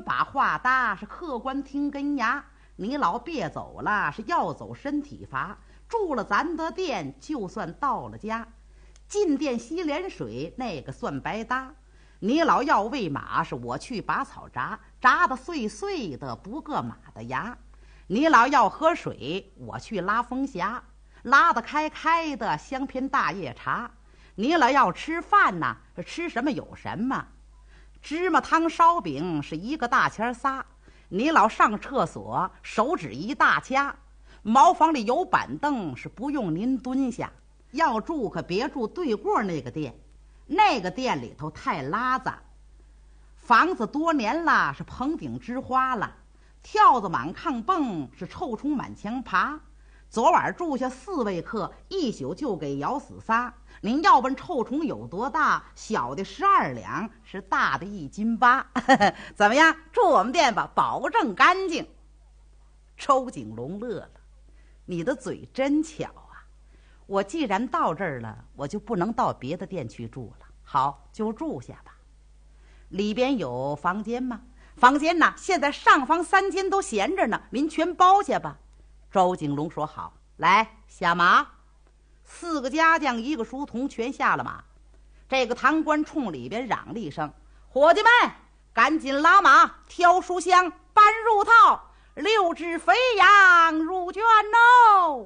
把话搭，是客官听根牙。你老别走了，是要走身体乏。住了咱的店，就算到了家。进店洗脸水，那个算白搭。你老要喂马，是我去把草铡，铡得碎碎的，不硌马的牙。你老要喝水，我去拉风匣，拉得开开的，香偏大叶茶。你老要吃饭呐，吃什么有什么。芝麻汤烧饼是一个大钱仨。你老上厕所，手指一大掐。茅房里有板凳，是不用您蹲下。要住可别住对过那个店，那个店里头太拉子。房子多年了，是棚顶枝花了，跳蚤满炕蹦，是臭虫满墙爬。昨晚住下4位客，一宿就给咬死仨。您要问臭虫有多大，小的12两，是大的1斤8。怎么样？住我们店吧，保证干净。周景龙乐了，你的嘴真巧啊！我既然到这儿了，我就不能到别的店去住了。好，就住下吧。里边有房间吗？房间呢？现在上房3间都闲着呢，您全包下吧。周景龙说好。来，下马。4个家将1个书童全下了马。这个堂官冲里边嚷了一声：伙计们，赶紧拉马，挑书箱，搬入套，6只肥羊入圈哦。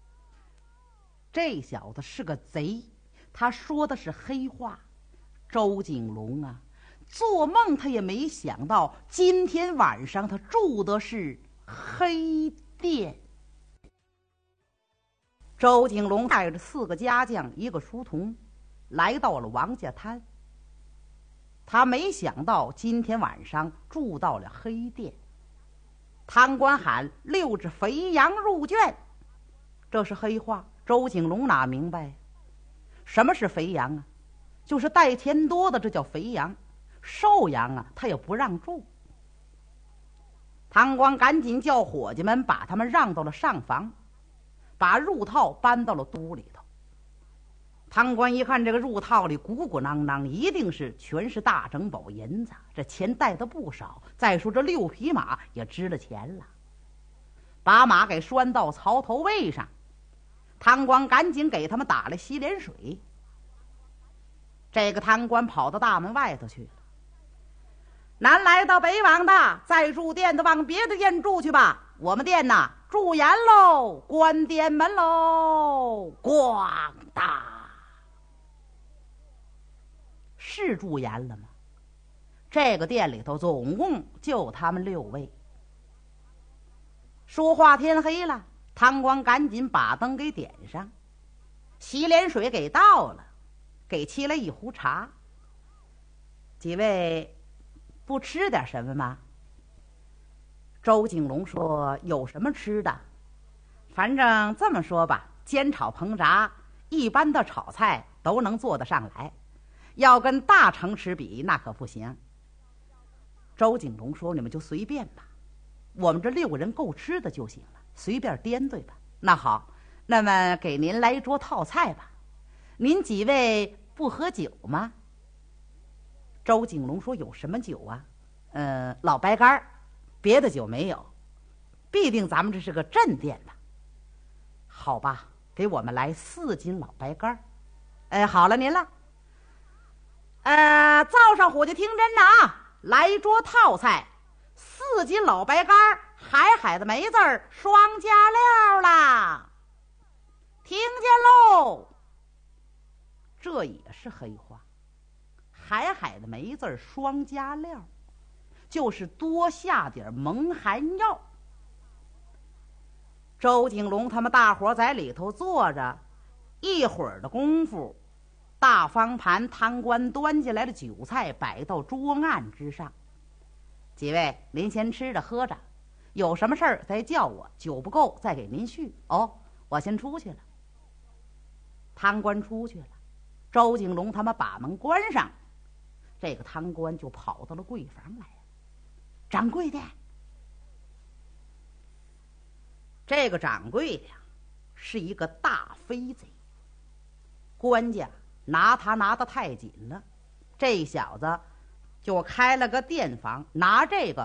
这小子是个贼，他说的是黑话。周景龙啊，做梦他也没想到今天晚上他住的是黑店。周景龙带着4个家将1个书童来到了王家滩。他没想到今天晚上住到了黑店。堂官喊6只肥羊入圈，这是黑话。周景龙哪明白什么是肥羊啊？就是带钱多的，这叫肥羊。瘦羊啊，他也不让住。堂官赶紧叫伙计们把他们让到了上房，把入套搬到了屋里头。堂官一看这个入套里鼓鼓囊囊，一定是全是大整宝银子，这钱带的不少。再说这6匹马也值了钱了，把马给拴到槽头位上。堂官赶紧给他们打了洗脸水。这个堂官跑到大门外头去了。南来到北往的，再住店的往别的店住去吧。我们店呐，住严喽，关店门喽，咣当。是住严了吗？这个店里头总共就他们6位。说话天黑了，堂官赶紧把灯给点上，洗脸水给倒了，给沏了一壶茶。几位不吃点什么吗？周景龙说：有什么吃的？反正这么说吧，煎炒烹炸一般的炒菜都能做得上来，要跟大城池比那可不行。周景龙说：你们就随便吧，我们这6个人够吃的就行了，随便颠对吧。那好，那么给您来一桌套菜吧。您几位不喝酒吗？周景龙说：有什么酒啊？老白干，别的酒没有，必定咱们这是个镇店吧。好吧，给我们来4斤老白干。好了您了。灶上伙计听真的啊，来一桌套菜，4斤老白干，海的梅子儿，双加料啦。听见喽？这也是黑话。海的梅子儿，双加料，就是多下点蒙汗药。周景龙他们大伙在里头坐着，一会儿的功夫，大方盘堂官端进来的酒菜摆到桌案之上。几位您先吃着喝着，有什么事儿再叫我，酒不够再给您续。我先出去了。堂官出去了，周景龙他们把门关上，这个堂官就跑到了柜房来了。掌柜的，这个掌柜的是一个大飞贼，官家拿他拿得太紧了，这小子就开了个店房，拿这个